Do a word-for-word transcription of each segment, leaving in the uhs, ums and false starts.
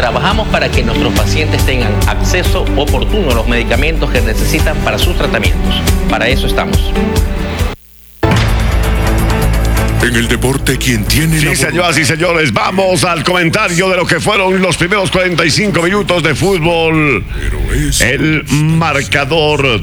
Trabajamos para que nuestros pacientes tengan acceso oportuno a los medicamentos que necesitan para sus tratamientos. Para eso estamos. En el deporte, quien tiene Sí, la señoras y señores, vamos al comentario de lo que fueron los primeros cuarenta y cinco minutos de fútbol. El marcador: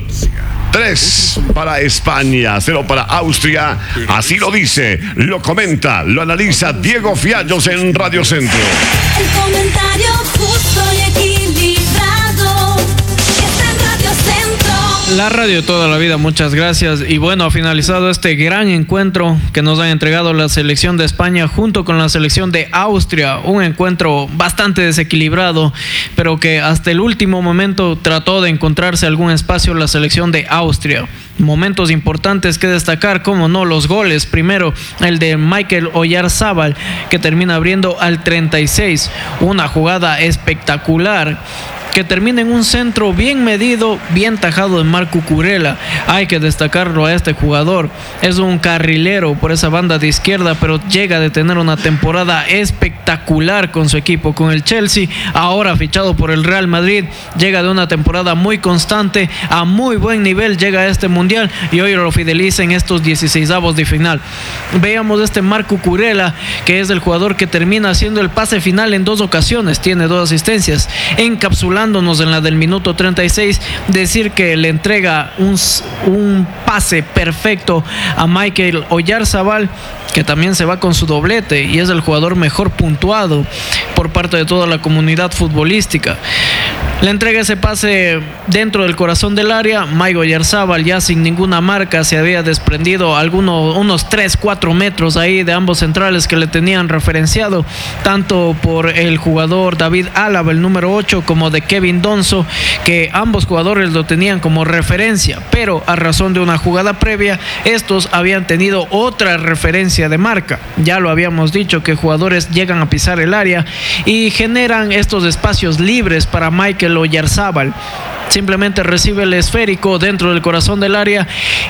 tres para España, cero para Austria. Así lo dice, lo comenta, lo analiza Diego Fiallos en Radio Centro. El comentario justo y equilibrado está en Radio Centro. La radio de toda la vida, muchas gracias. Y bueno, ha finalizado este gran encuentro que nos han entregado la selección de España junto con la selección de Austria. Un encuentro bastante desequilibrado, pero que hasta el último momento trató de encontrarse algún espacio la selección de Austria. Momentos importantes que destacar, como no, los goles. Primero, el de Michael Oyarzábal, que termina abriendo al treinta y seis. Una jugada espectacular que termina en un centro bien medido, bien tajado de Marc Cucurella. Hay que destacarlo a este jugador. Es un carrilero por esa banda de izquierda, pero llega de tener una temporada espectacular con su equipo, con el Chelsea. Ahora fichado por el Real Madrid, llega de una temporada muy constante, a muy buen nivel, llega a este mundial y hoy lo fideliza en estos dieciseisavos de final. Veamos este Marc Cucurella, que es el jugador que termina haciendo el pase final en dos ocasiones, tiene dos asistencias, encapsulando en la del minuto treinta y seis, decir que le entrega un, un pase perfecto a Michael Oyarzábal, que también se va con su doblete y es el jugador mejor puntuado por parte de toda la comunidad futbolística. Le entrega ese pase dentro del corazón del área. Michael Oyarzábal, ya sin ninguna marca, se había desprendido algunos, unos tres cuatro metros ahí de ambos centrales que le tenían referenciado, tanto por el jugador David Álava, el número ocho, como de Kevin Donso, que ambos jugadores lo tenían como referencia, pero a razón de una jugada previa, estos habían tenido otra referencia de marca. Ya lo habíamos dicho, que jugadores llegan a pisar el área y generan estos espacios libres para Michael Oyarzábal. Simplemente recibe el esférico dentro del corazón del área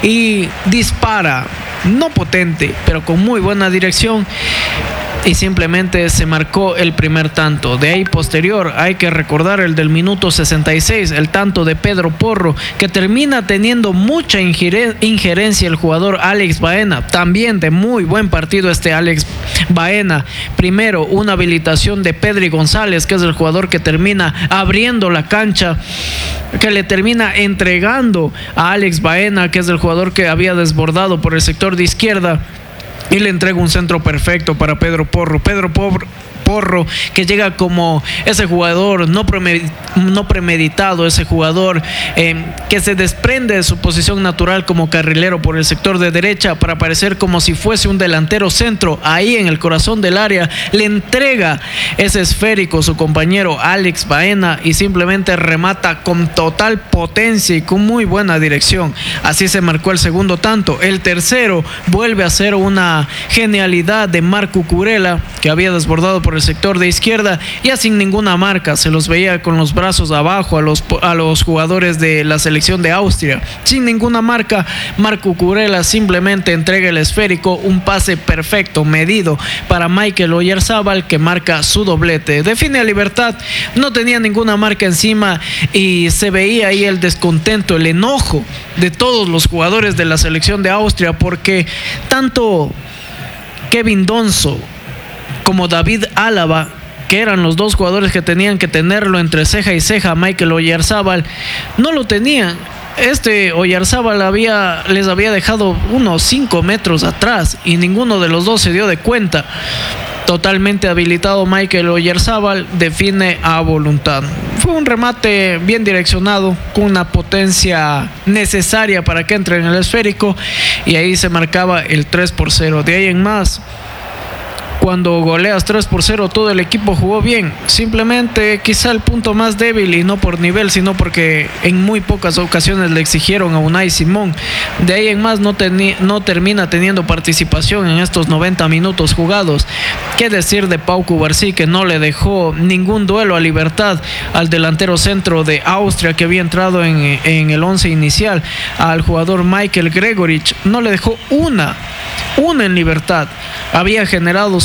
y dispara, no potente, pero con muy buena dirección, y simplemente se marcó el primer tanto. De ahí posterior hay que recordar el del minuto sesenta y seis, el tanto de Pedro Porro, que termina teniendo mucha injerencia el jugador Alex Baena. También de muy buen partido este Alex Baena. Primero, una habilitación de Pedri González, que es el jugador que termina abriendo la cancha, que le termina entregando a Alex Baena, que es el jugador que había desbordado por el sector de izquierda, y le entrega un centro perfecto para Pedro Porro. Pedro Porro Porro, que llega como ese jugador no, premeditado, no premeditado, ese jugador eh, que se desprende de su posición natural como carrilero por el sector de derecha para aparecer como si fuese un delantero centro ahí en el corazón del área. Le entrega ese esférico a su compañero Alex Baena y simplemente remata con total potencia y con muy buena dirección. Así se marcó el segundo tanto. El tercero vuelve a ser una genialidad de Marc Cucurella, que había desbordado por el sector de izquierda, ya sin ninguna marca, se los veía con los brazos abajo a los, a los jugadores de la selección de Austria, sin ninguna marca. Marc Cucurella simplemente entrega el esférico, un pase perfecto, medido para Michael Oyarzábal, que marca su doblete. Define a libertad, no tenía ninguna marca encima y se veía ahí el descontento, el enojo de todos los jugadores de la selección de Austria, porque tanto Kevin Donso como David Álava, que eran los dos jugadores que tenían que tenerlo entre ceja y ceja, Michael Oyarzábal, no lo tenían. Este Oyarzábal había, les había dejado unos cinco metros atrás y ninguno de los dos se dio de cuenta. Totalmente habilitado Michael Oyarzábal, define a voluntad. Fue un remate bien direccionado, con una potencia necesaria para que entre en el esférico, y ahí se marcaba el tres por cero. De ahí en más, cuando goleas tres por cero, todo el equipo jugó bien. Simplemente quizá el punto más débil, y no por nivel, sino porque en muy pocas ocasiones le exigieron a Unai Simón. De ahí en más no, teni- no termina teniendo participación en estos noventa minutos jugados. ¿Qué decir de Pau Cubarsí, que no le dejó ningún duelo a libertad al delantero centro de Austria, que había entrado en, en el once inicial, al jugador Michael Gregorich? No le dejó una, una en libertad. Había generado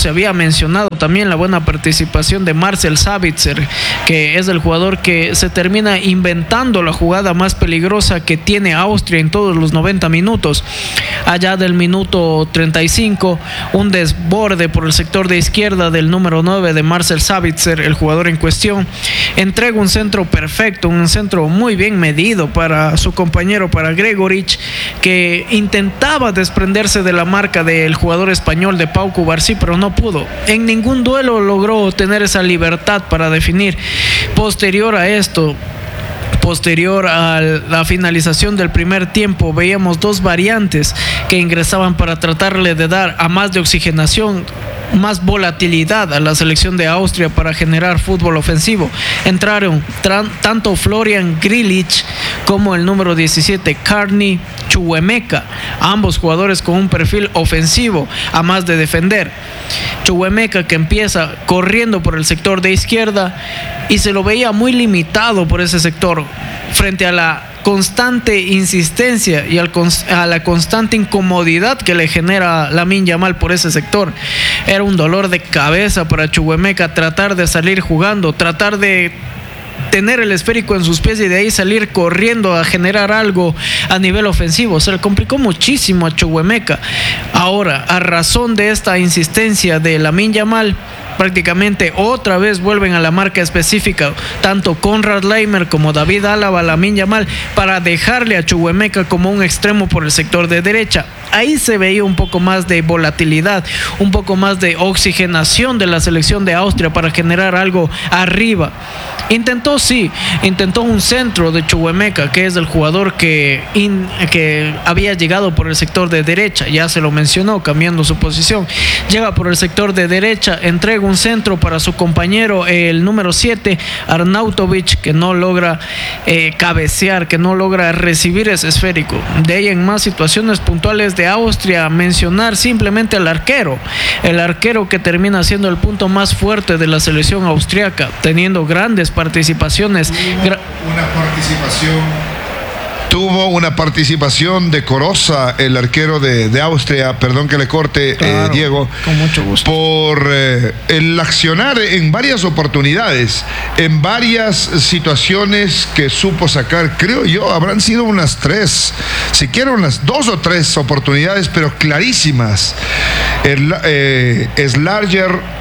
se había mencionado también la buena participación de Marcel Sabitzer, que es el jugador que se termina inventando la jugada más peligrosa que tiene Austria en todos los noventa minutos. Allá del minuto treinta y cinco, un desborde por el sector de izquierda del número nueve de Marcel Sabitzer, el jugador en cuestión, entrega un centro perfecto, un centro muy bien medido para su compañero, para Gregoric, que intentaba desprenderse de la marca del jugador español de Pau Cubarsí, pero no pudo. En ningún duelo logró tener esa libertad para definir. Posterior a esto, posterior a la finalización del primer tiempo, veíamos dos variantes que ingresaban para tratarle de dar a más de oxigenación, más volatilidad a la selección de Austria para generar fútbol ofensivo. Entraron tanto Florian Grillitsch como el número diecisiete Carney Chukwuemeka, ambos jugadores con un perfil ofensivo a más de defender. Chukwuemeka, que empieza corriendo por el sector de izquierda y se lo veía muy limitado por ese sector frente a la constante insistencia y al, a la constante incomodidad que le genera Lamine Yamal por ese sector. Era un dolor de cabeza para Chukwuemeka tratar de salir jugando, tratar de tener el esférico en sus pies y de ahí salir corriendo a generar algo a nivel ofensivo. Se le complicó muchísimo a Chukwuemeka. Ahora, a razón de esta insistencia de Lamine Yamal, prácticamente otra vez vuelven a la marca específica, tanto Konrad Laimer como David Álava, Lamine Yamal, para dejarle a Chukwuemeka como un extremo por el sector de derecha. Ahí se veía un poco más de volatilidad, un poco más de oxigenación de la selección de Austria para generar algo arriba. Intentó, sí, intentó un centro de Chukwuemeka, que es el jugador que, in, que había llegado por el sector de derecha, ya se lo mencionó, cambiando su posición. Llega por el sector de derecha, entrega un centro para su compañero, el número siete, Arnautovic, que no logra eh, cabecear, que no logra recibir ese esférico. De ahí en más situaciones puntuales de Austria, mencionar simplemente al arquero, el arquero que termina siendo el punto más fuerte de la selección austriaca, teniendo grandes participaciones. Gra- una participación Tuvo una participación decorosa el arquero de, de Austria, perdón que le corte, claro, eh, Diego, con mucho gusto, por eh, el accionar en varias oportunidades, en varias situaciones que supo sacar. Creo yo, habrán sido unas tres, siquiera unas dos o tres oportunidades, pero clarísimas. El, eh, Slarger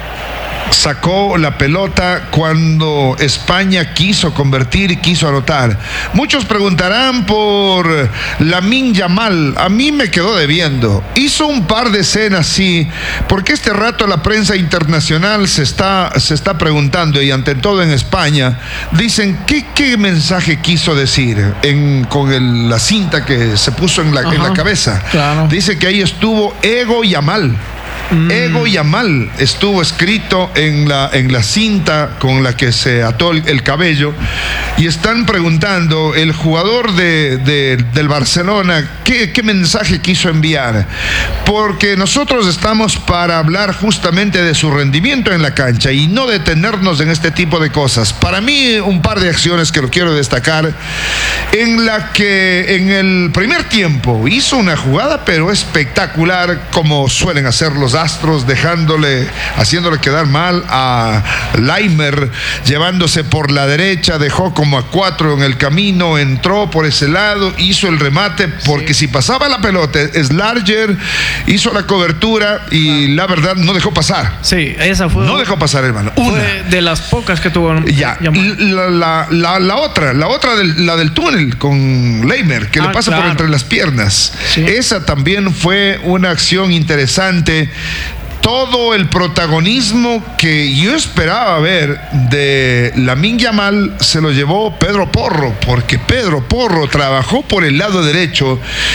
sacó la pelota cuando España quiso convertir y quiso anotar. Muchos preguntarán por Lamine Yamal. A mí me quedó debiendo. Hizo un par de escenas, sí, porque este rato la prensa internacional se está, se está preguntando, y ante todo en España, dicen, ¿qué, qué mensaje quiso decir en, con el, la cinta que se puso en la, en la cabeza? Claro. Dice que ahí estuvo Ego Yamal. Mm. Ego Yamal estuvo escrito en la, en la cinta con la que se ató el, el cabello, y están preguntando el jugador de, de, del Barcelona ¿qué, qué mensaje quiso enviar, porque nosotros estamos para hablar justamente de su rendimiento en la cancha y no detenernos en este tipo de cosas. Para mí, un par de acciones que lo quiero destacar, en la que en el primer tiempo hizo una jugada pero espectacular, como suelen hacer los astros, dejándole, haciéndole quedar mal a Laimer, llevándose por la derecha, dejó como a cuatro en el camino, entró por ese lado, hizo el remate, porque sí, si pasaba la pelota, Slarger hizo la cobertura y la verdad no dejó pasar. Sí, esa fue. No dejó pasar, hermano. Una fue de las pocas que tuvo. Ya, la, la, la, la otra, la otra del, la del túnel con Laimer, que ah, le pasa claro. por entre las piernas. Sí. Esa también fue una acción interesante. Todo el protagonismo que yo esperaba ver de Lamine Yamal se lo llevó Pedro Porro, porque Pedro Porro trabajó por el lado derecho.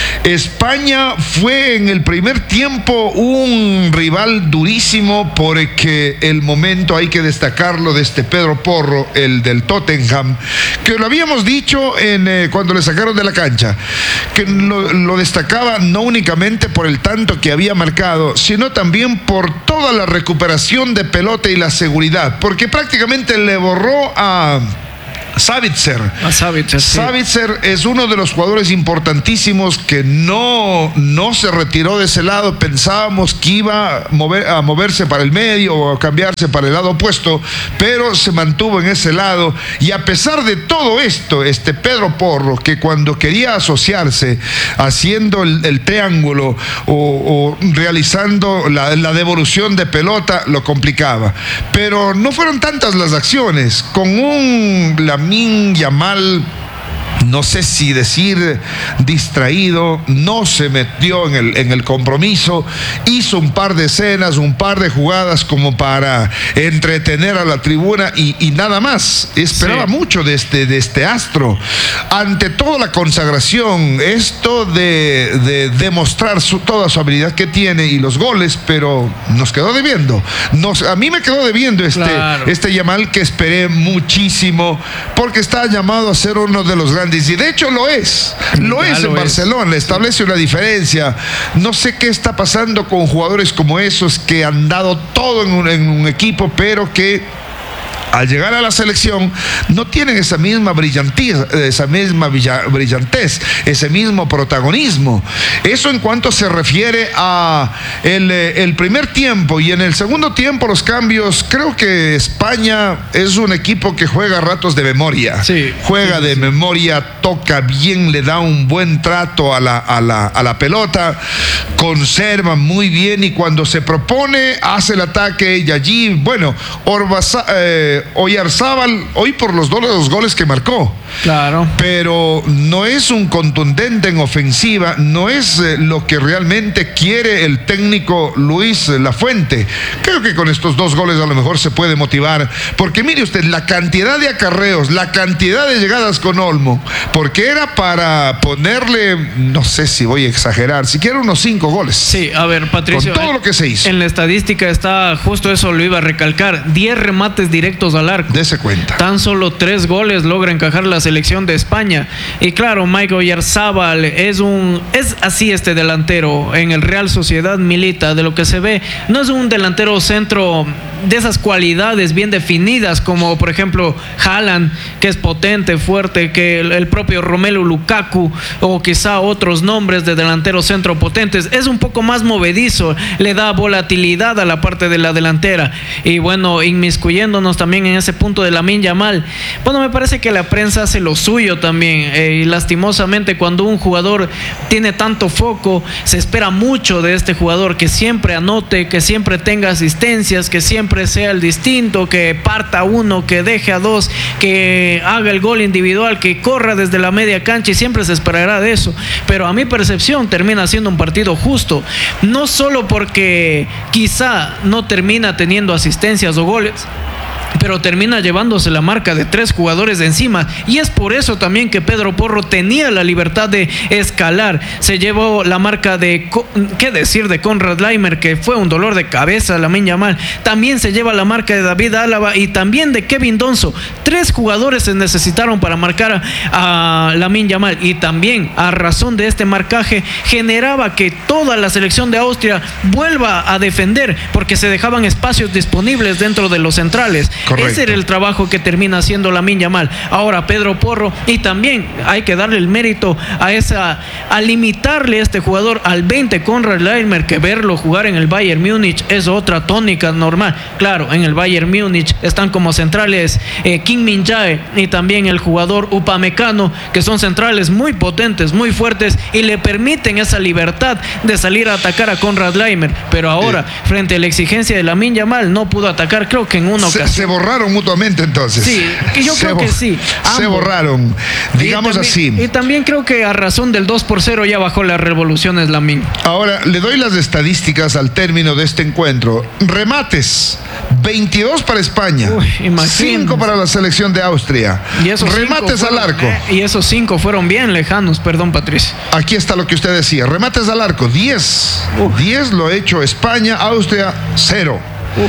España fue en el primer tiempo un rival durísimo, porque el momento, hay que destacarlo, de este Pedro Porro, el del Tottenham, que lo habíamos dicho en, eh, cuando le sacaron de la cancha, que lo, lo destacaba no únicamente por el tanto que había marcado, sino también por por toda la recuperación de pelota y la seguridad, porque prácticamente le borró a Savitzer. A Savitzer, sí. Savitzer es uno de los jugadores importantísimos que no, no se retiró de ese lado. Pensábamos que iba a, mover, a moverse para el medio o a cambiarse para el lado opuesto, pero se mantuvo en ese lado. Y a pesar de todo esto, este Pedro Porro, que cuando quería asociarse, haciendo el, el triángulo o, o realizando la, la devolución de pelota, lo complicaba. Pero no fueron tantas las acciones. Con un Lamine Yamal, no sé si decir distraído, no se metió en el, en el compromiso, hizo un par de escenas, un par de jugadas como para entretener a la tribuna y, y nada más. Esperaba sí. mucho de este, de este astro. Ante toda la consagración, esto de, de demostrar su, toda su habilidad que tiene y los goles, pero nos quedó debiendo. Nos, a mí me quedó debiendo este, claro. este Yamal, que esperé muchísimo, porque está llamado a ser uno de los grandes. Y de hecho lo es, lo ya es lo en es. Barcelona, establece una diferencia. No sé qué está pasando con jugadores como esos que han dado todo en un, en un equipo, pero que al llegar a la selección no tienen esa misma brillantez, esa misma brillantez, ese mismo protagonismo. Eso en cuanto se refiere a el, el primer tiempo. Y en el segundo tiempo los cambios, creo que España es un equipo que juega a ratos de memoria. Sí, juega sí, de sí. memoria, toca bien, le da un buen trato a la, a la, a la pelota, conserva muy bien y cuando se propone hace el ataque. Y allí, bueno, Orbasa, eh, Oyarzábal, hoy por los dos los goles que marcó. Claro. Pero no es un contundente en ofensiva, no es eh, lo que realmente quiere el técnico Luis Lafuente. Creo que con estos dos goles a lo mejor se puede motivar, porque mire usted, la cantidad de acarreos, la cantidad de llegadas con Olmo, porque era para ponerle, no sé si voy a exagerar, siquiera unos cinco goles. Sí, a ver, Patricio, con todo lo que se hizo. En la estadística está, justo eso lo iba a recalcar, diez remates directos al arco. Dese cuenta. Tan solo tres goles logra encajar la selección de España. Y claro, Michael Oyarzábal es un es así este delantero. En el Real Sociedad milita, de lo que se ve, no es un delantero centro de esas cualidades bien definidas como por ejemplo Haaland, que es potente, fuerte, que el, el propio Romelu Lukaku o quizá otros nombres de delanteros centro potentes. Es un poco más movedizo, le da volatilidad a la parte de la delantera. Y bueno, inmiscuyéndonos también en ese punto de Lamine Yamal, bueno, me parece que la prensa hace lo suyo también, eh, y lastimosamente cuando un jugador tiene tanto foco, se espera mucho de este jugador, que siempre anote, que siempre tenga asistencias, que siempre sea el distinto, que parta uno, que deje a dos, que haga el gol individual, que corra desde la media cancha, y siempre se esperará de eso. Pero a mi percepción termina siendo un partido justo, no solo porque quizá no termina teniendo asistencias o goles, pero termina llevándose la marca de tres jugadores de encima, y es por eso también que Pedro Porro tenía la libertad de escalar. Se llevó la marca de, qué decir, de Konrad Laimer, que fue un dolor de cabeza. Lamine Yamal también se lleva la marca de David Álava y también de Kevin Donzo. Tres jugadores se necesitaron para marcar a Lamine Yamal, y también a razón de este marcaje generaba que toda la selección de Austria vuelva a defender, porque se dejaban espacios disponibles dentro de los centrales. Correcto. Ese era el trabajo que termina haciendo Lamine Yamal. Ahora Pedro Porro, y también hay que darle el mérito a esa, a limitarle a este jugador al veinte, Konrad Laimer, que verlo jugar en el Bayern Múnich es otra tónica normal. Claro, en el Bayern Múnich están como centrales eh, Kim Min-jae y también el jugador Upamecano, que son centrales muy potentes, muy fuertes, y le permiten esa libertad de salir a atacar a Konrad Laimer. Pero ahora, sí, frente a la exigencia de Lamine Yamal, no pudo atacar, creo que en una se, ocasión. Se borraron mutuamente entonces. Sí, yo se creo que sí. Ambos. Se borraron, digamos y también, así. Y también creo que a razón del dos por cero ya bajó las revoluciones Lamine. Ahora, le doy las estadísticas al término de este encuentro. Remates, veintidós para España. Uy, cinco para la selección de Austria. Y esos remates fueron, al arco. Eh, y esos cinco fueron bien lejanos, perdón, Patricio. Aquí está lo que usted decía. Remates al arco, diez. diez lo ha hecho España, Austria, cero. Uf.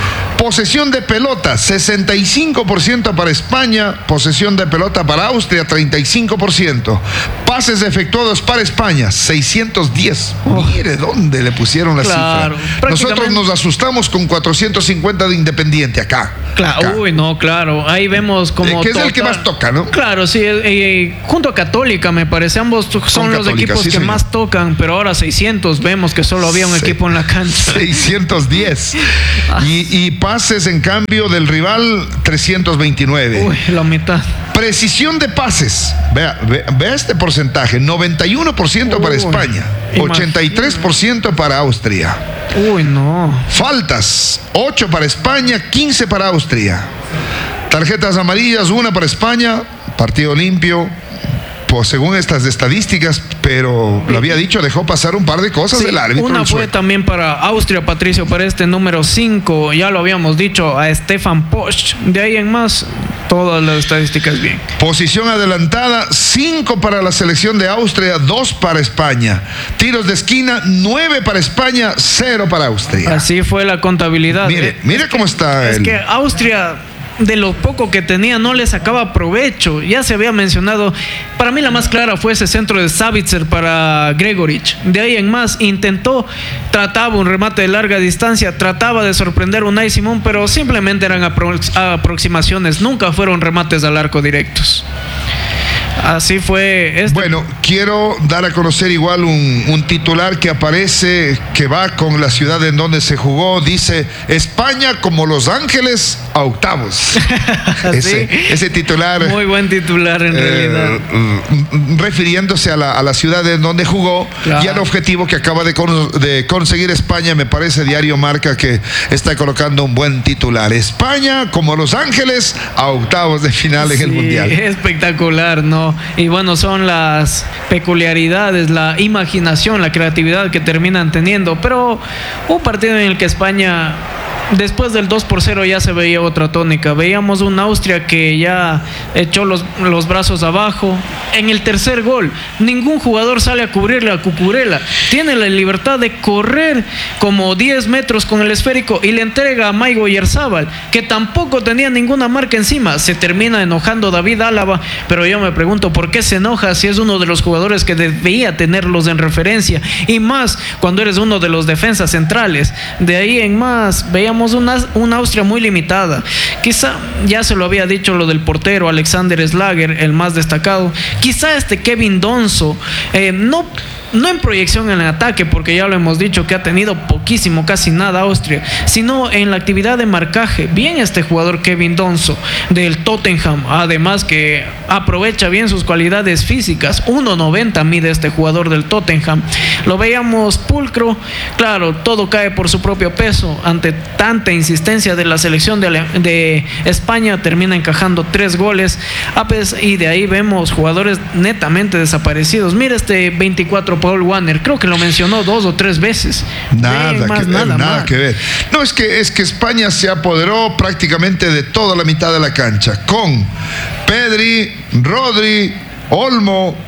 Posesión de pelota, sesenta y cinco por ciento para España. Posesión de pelota para Austria, treinta y cinco por ciento. Pases efectuados para España, seiscientos diez. Oh. Mire dónde le pusieron la claro, cifra. Nosotros nos asustamos con cuatrocientos cincuenta de Independiente acá. Claro, acá. Uy, no, claro. Ahí vemos como... Que es el que más toca, ¿no? Claro, sí. Eh, eh, junto a Católica, me parece. Ambos son con los Católica, equipos sí, que señor. más tocan, pero ahora seiscientos. Vemos que solo había un Se, equipo en la cancha. seiscientos diez. Ah. Y, y pases, en cambio, del rival, trescientos veintinueve. Uy, la mitad. Precisión de pases. Vea, vea, vea este porcentaje. noventa y uno por ciento Uy, para España. ochenta y tres por ciento para Austria. Uy, no. Faltas. ocho para España, quince para Austria. Tarjetas amarillas, una para España. Partido limpio. Pues según estas estadísticas, pero lo había dicho, dejó pasar un par de cosas sí, del árbitro. Una fue sueco. También para Austria, Patricio, para este número cinco, ya lo habíamos dicho, a Stefan Posch. De ahí en más, todas las estadísticas bien. Posición adelantada, cinco para la selección de Austria, dos para España. Tiros de esquina, nueve para España, cero para Austria. Así fue la contabilidad. Mire, eh, mire cómo que, está. Es el... que Austria... de lo poco que tenía no le sacaba provecho. Ya se había mencionado, para mí la más clara fue ese centro de Savitzer para Gregoric. De ahí en más intentó, trataba un remate de larga distancia, trataba de sorprender a Unai Simón, pero simplemente eran apro- aproximaciones, nunca fueron remates al arco directos. Así fue. Este... Bueno, quiero dar a conocer igual un, un titular que aparece, que va con la ciudad en donde se jugó. Dice, España como Los Ángeles a octavos. ese, ¿Sí? ese titular. Muy buen titular en eh, realidad. Refiriéndose a la, a la ciudad en donde jugó, claro, y al objetivo que acaba de, con, de conseguir España. Me parece Diario Marca que está colocando un buen titular. España como Los Ángeles a octavos de final en sí, el Mundial. Espectacular, ¿no? Y bueno, son las peculiaridades, la imaginación, la creatividad que terminan teniendo. Pero un partido en el que España, después del dos por cero, ya se veía otra tónica. Veíamos un Austria que ya echó los, los brazos abajo. En el tercer gol, ningún jugador sale a cubrirle a Cucurella. Tiene la libertad de correr como diez metros con el esférico y le entrega a Maigo Oyarzábal, que tampoco tenía ninguna marca encima. Se termina enojando David Álava, pero yo me pregunto por qué se enoja si es uno de los jugadores que debía tenerlos en referencia, y más cuando eres uno de los defensas centrales. De ahí en más, veíamos una, una Austria muy limitada. Quizá, ya se lo había dicho lo del portero Alexander Schlager, el más destacado. Quizá este Kevin Donso, eh, no... no en proyección en el ataque, porque ya lo hemos dicho que ha tenido poquísimo, casi nada Austria, sino en la actividad de marcaje. Bien este jugador Kevin Donso del Tottenham, además que aprovecha bien sus cualidades físicas. uno noventa mide este jugador del Tottenham. Lo veíamos pulcro, claro, todo cae por su propio peso. Ante tanta insistencia de la selección de, de España, termina encajando tres goles, y de ahí vemos jugadores netamente desaparecidos. Mira este veinticuatro Paul Warner, creo que lo mencionó dos o tres veces. Nada, más, que, nada, nada que ver. No, es que, es que España se apoderó prácticamente de toda la mitad de la cancha, con Pedri, Rodri, Olmo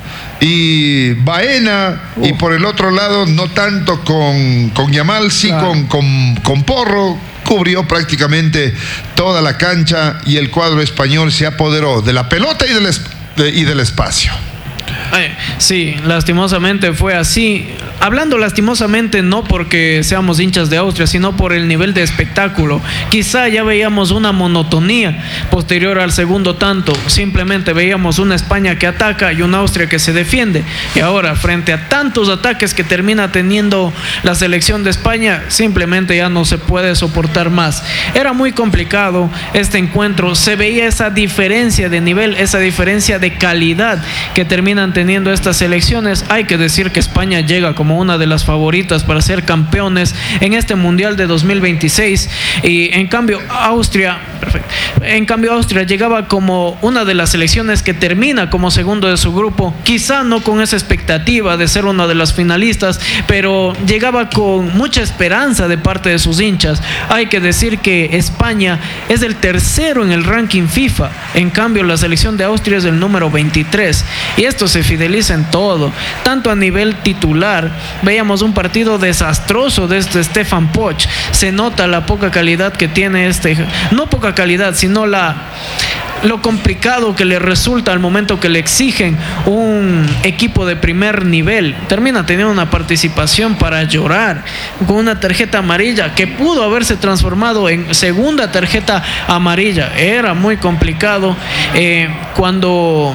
y Baena, uh. y por el otro lado no tanto con, con Yamal, sí, claro, con, con, con Porro. Cubrió prácticamente toda la cancha y el cuadro español se apoderó de la pelota y del, es, de, y del espacio. Eh, sí, lastimosamente fue así. Hablando lastimosamente, no porque seamos hinchas de Austria, sino por el nivel de espectáculo. Quizá ya veíamos una monotonía posterior al segundo tanto. Simplemente veíamos una España que ataca y una Austria que se defiende. Y ahora, frente a tantos ataques que termina teniendo la selección de España, simplemente ya no se puede soportar más. Era muy complicado este encuentro. Se veía esa diferencia de nivel, esa diferencia de calidad que terminan teniendo estas selecciones. Hay que decir que España llega como una de las favoritas para ser campeones en este Mundial de dos mil veintiséis, y en cambio Austria, perfecto, en cambio Austria llegaba como una de las selecciones que termina como segundo de su grupo, quizá no con esa expectativa de ser una de las finalistas, pero llegaba con mucha esperanza de parte de sus hinchas. Hay que decir que España es el tercero en el ranking FIFA, en cambio la selección de Austria es el número veintitrés, y esto se fideliza en todo, tanto a nivel titular. Veíamos un partido desastroso de este Stefan Poch. Se nota la poca calidad que tiene este, no poca calidad, sino la lo complicado que le resulta al momento que le exigen un equipo de primer nivel. Termina teniendo una participación para llorar, con una tarjeta amarilla que pudo haberse transformado en segunda tarjeta amarilla. Era muy complicado eh, cuando...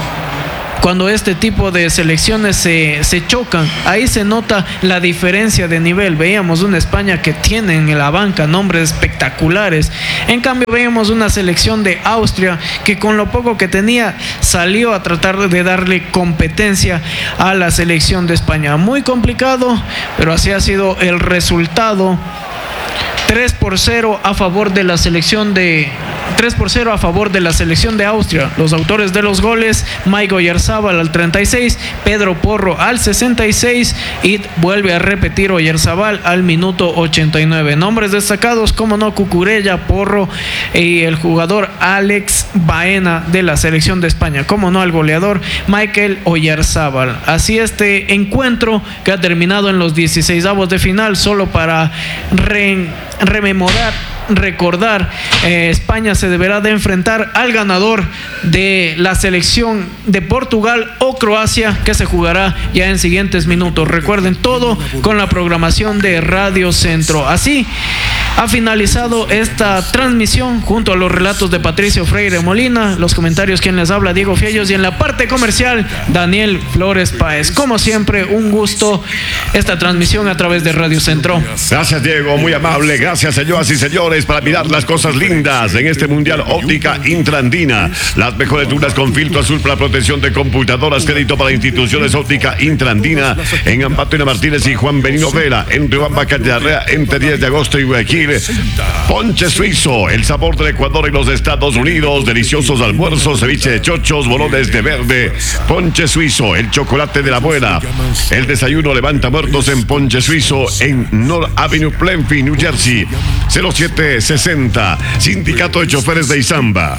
Cuando este tipo de selecciones se, se chocan, ahí se nota la diferencia de nivel. Veíamos una España que tiene en la banca nombres espectaculares. En cambio, veíamos una selección de Austria que con lo poco que tenía salió a tratar de darle competencia a la selección de España. Muy complicado, pero así ha sido el resultado. tres por cero a favor de la selección de tres por cero a favor de la selección de Austria. Los autores de los goles: Mike Oyarzábal al treinta y seis, Pedro Porro al sesenta y seis y vuelve a repetir Oyarzábal al minuto ochenta y nueve. Nombres destacados, como no, Cucurella, Porro y el jugador Alex Baena de la selección de España, como no, el goleador Michael Oyarzábal. Así este encuentro que ha terminado en los dieciseisavos de final. Solo para re, rememorar recordar, eh, España se deberá de enfrentar al ganador de la selección de Portugal o Croacia, que se jugará ya en siguientes minutos. Recuerden, todo con la programación de Radio Centro. Así ha finalizado esta transmisión junto a los relatos de Patricio Freire Molina, los comentarios quien les habla, Diego Fiellos, y en la parte comercial, Daniel Flores Páez. Como siempre, un gusto esta transmisión a través de Radio Centro. Gracias, Diego, muy amable. Gracias, señoras y señores, para mirar las cosas lindas en este Mundial. Óptica Intrandina, las mejores lunas con filtro azul para protección de computadoras. Crédito para instituciones. Óptica Intrandina en Ambato Martínez y Juan Benino Vera, en Riobamba, calle Arrea, entre diez de agosto y Guayaquil. Ponche Suizo, el sabor del Ecuador y los Estados Unidos. Deliciosos almuerzos, ceviche de chochos, bolones de verde. Ponche Suizo, el chocolate de la abuela. El desayuno levanta muertos en Ponche Suizo, en North Avenue, Plainfield, New Jersey. cero siete sesenta. Sindicato de Choferes de Izamba.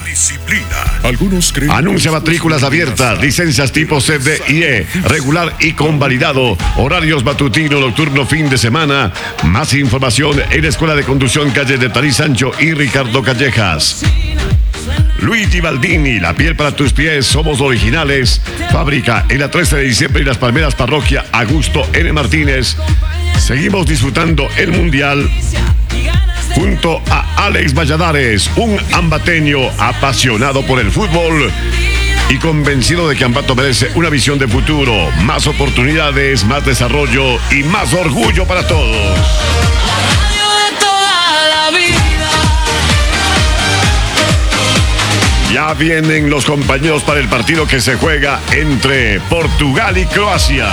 Anuncia matrículas abiertas, licencias tipo C D I E, regular y convalidado. Horarios matutino, nocturno, fin de semana. Más información en la Escuela de Conducción, calle de Tarí Sancho y Ricardo Callejas. Luigi Baldini, la piel para tus pies, somos originales. Fábrica en la trece de diciembre y Las Palmeras, parroquia Augusto N. Martínez. Seguimos disfrutando el Mundial junto a Alex Valladares, un ambateño apasionado por el fútbol y convencido de que Ambato merece una visión de futuro, más oportunidades, más desarrollo y más orgullo para todos. Ya vienen los compañeros para el partido que se juega entre Portugal y Croacia.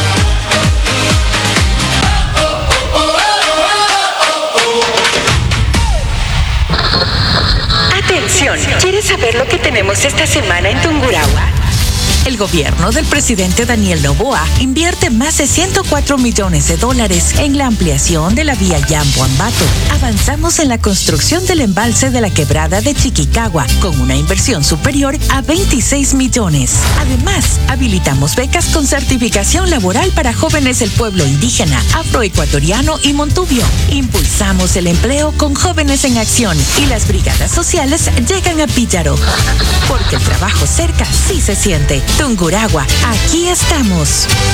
Atención, ¿quieres saber lo que tenemos esta semana en Tungurahua? El gobierno del presidente Daniel Noboa invierte más de ciento cuatro millones de dólares en la ampliación de la vía Yambo-Ambato. Avanzamos en la construcción del embalse de la quebrada de Chiquicagua con una inversión superior a veintiséis millones. Además, habilitamos becas con certificación laboral para jóvenes del pueblo indígena, afroecuatoriano y montubio. Impulsamos el empleo con Jóvenes en Acción y las brigadas sociales llegan a Píllaro. Porque el trabajo cerca sí se siente. Tungurahua, aquí estamos.